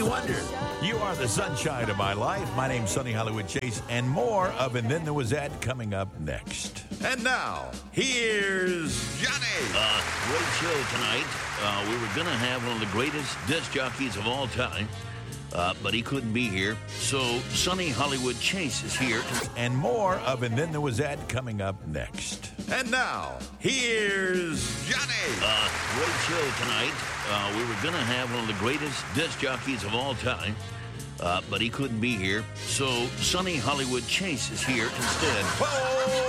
Wonder. You are the sunshine of my life. My name's Sonny Hollywood Chase, and more of And Then There Was That coming up next. And now, here's Johnny. Great show tonight. We were going to have one of the greatest disc jockeys of all time, but he couldn't be here. So Sonny Hollywood Chase is here. And more of And Then There Was That coming up next. And now, here's Johnny. Great show tonight. We were going to have one of the greatest disc jockeys of all time, but he couldn't be here. So Sonny Hollywood Chase is here instead. Whoa!